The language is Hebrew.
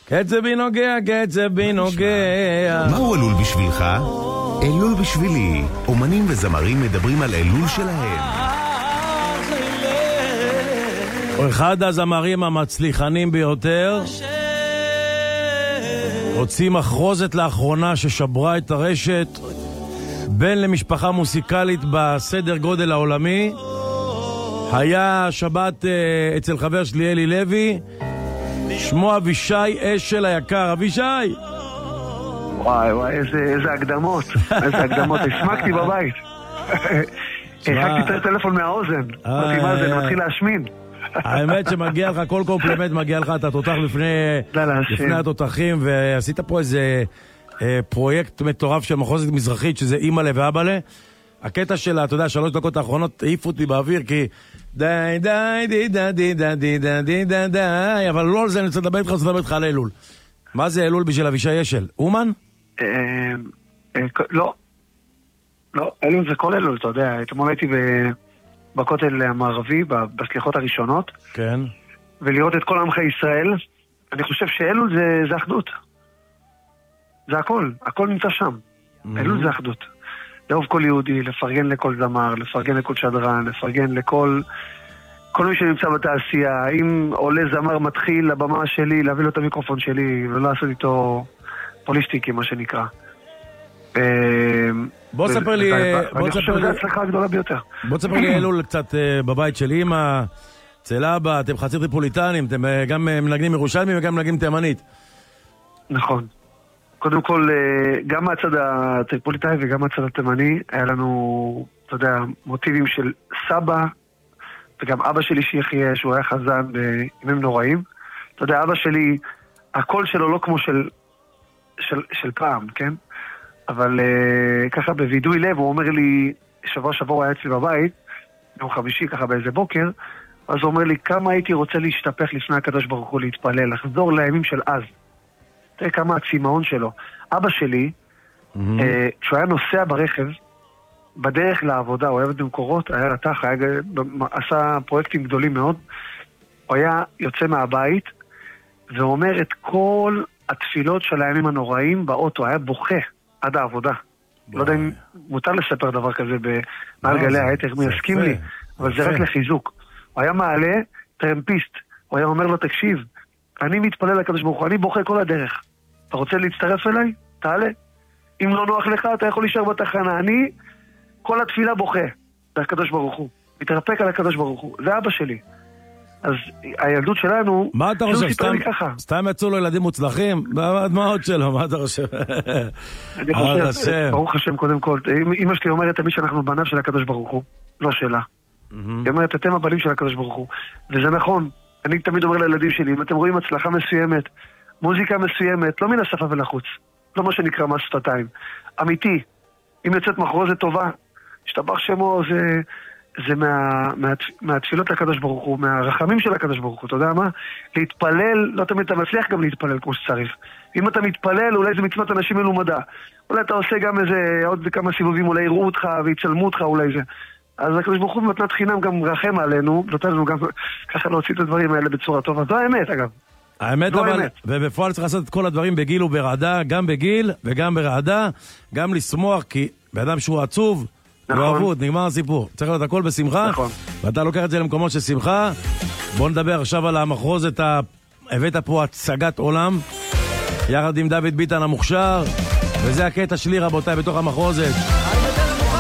קצבי נוגע, קצבי נוגע. מהו אלול בשבילך? אלול בשבילי. אומנים וזמרים מדברים על אלול שלהם. הוא אחד הזמרים המצליחנים ביותר. הוציא מחרוזת לאחרונה ששברה את הרשת, בן למשפחה מוסיקלית בסדר גודל העולמי. היה שבת אצל חבר שלי אלי לוי, שמו אבישי אשל היקר. אבישי, וואי וואי, איזה הקדמות, איזה הקדמות. הסמקתי בבית, החקתי את הטלפון מהאוזן. אמרתי, מה זה, אני מתחיל להשמין. האמת שמגיע לך כל קומפלימנט, מגיע לך, אתה תותח לפני התותחים, ועשית פה איזה פרויקט מטורף של מחוזת מזרחית, שזה אימא'לה ואבא'לה. הקטע שלה, אתה יודע, 3 דקות האחרונות העיפו אותי באוויר, כי די די די די די די די די די די די, אבל לא על זה, אני רוצה לדבר איתך, רוצה לדבר איתך על אלול. מה זה אלול בשביל אבישי אשל? אומן? לא, אלול זה כל אלול, אתה יודע. אתמול הייתי בכותל המערבי, בסליחות הראשונות, כן. ולראות את כל עמך ישראל. אני חושב שאלול זה אחדות. זה הכל נמצא שם. אלול זה אחדות. לאהוב כל יהודי, לפרגן לכל זמר, לפרגן לכל שדרן, לפרגן לכל מי שנמצא בתעשייה. אם עולה זמר מתחיל לבמה שלי, להביא לו את המיקרופון שלי, ולא לעשות איתו פוליסטיקי, מה שנקרא. בוא תספר לי... אני חושב שזו הצלחה הגדולה ביותר. בוא תספר לי אלול קצת בבית של אמא, אצל אבא, אתם חצי טריפוליטנים, אתם גם מנגנים ירושלמים וגם מנגנים תימנית. נכון. קודם כל, גם מהצד הטריפוליטאי וגם מהצד התימני, היה לנו, אתה יודע, מוטיבים של סבא, וגם אבא שלי שיחיה, שהוא היה חזן בימים נוראים. אתה יודע, אבא שלי, הקול שלו לא כמו של פעם, כן? אבל ככה בוידוי לב, הוא אומר לי, שבוע הוא היה אצלי בבית, יום חמישי, ככה באיזה בוקר, אז הוא אומר לי, כמה הייתי רוצה להשתפך לפני הקדוש ברוך הוא להתפלל, לחזור לימים של אז. תראה כמה הצימאון שלו. אבא שלי, כשהוא היה נוסע ברכב, בדרך לעבודה, הוא היה במקורות, היה רתח, עשה פרויקטים גדולים מאוד, הוא היה יוצא מהבית, ואומר את כל התפילות של הימים הנוראים באוטו, היה בוכה עד העבודה. לא יודע אם מותר לספר דבר כזה במעל גלי היתר, מי יסכים לי, אבל זה רק לחיזוק. הוא היה מעלה טרמפיסט, הוא היה אומר לו, תקשיב, אני מתפלל לקדוש ברוך הוא, אני בוכה כל הדרך. אתה רוצה להצטרף אליי? תעלה. אם לא נוח לך, אתה יכול להישאר בתחנה. אני, כל התפילה בוכה. זה הקדוש ברוך הוא. מתרפק על הקדוש ברוך הוא. זה אבא שלי. אז הילדות שלנו... מה אתה חושב? סתם יצאו לו ילדים מוצלחים? בדמעות שלו, מה אתה חושב? אני חושב, ברוך השם קודם כל. אמא שלי אומרת תמיד שאנחנו בניו של הקדוש ברוך הוא. לא שלה. היא אומרת, אתם הבנים של הקדוש ברוך הוא. וזה נכון. אני תמיד אומר לילדים שלי, אם אתם רואים הצלחה מסוימת, מוזיקה מסוימת, לא מן השפה ולחוץ, לא מה שנקרא מס שפתיים, אמיתי, אם יוצאת מחרוזת טובה, השתבח שמו, זה מהתפילות לקדוש ברוך הוא, מהרחמים של הקדוש ברוך הוא, אתה יודע מה? להתפלל, לא תמיד אתה מצליח גם להתפלל כמו שצריך. אם אתה מתפלל, אולי זה מצוות אנשים מלומדה. אולי אתה עושה גם עוד כמה סיבובים, אולי יראו אותך ויצלמו אותך, אולי זה. אז הקדוש ברוך הוא במתנת חינם גם רחם עלינו, נותן לנו גם ככה להוציא את הדברים האלה בצורה טובה. זו האמת, אגב. האמת, אבל, ובפועל צריך לעשות את כל הדברים בגיל וברעדה, גם בגיל וגם ברעדה, גם לשמוח, כי באדם שהוא עצוב, לא אבוד, נגמר הסיפור. צריך להיות הכל בשמחה, ואתה לוקח את זה למקומות של שמחה. בוא נדבר עכשיו על המחרוזת, הבאת פה הצגת עולם, יחד עם דוד ביטן המוכשר, וזה הקטע שלי רבותיי בתוך המחרוזת.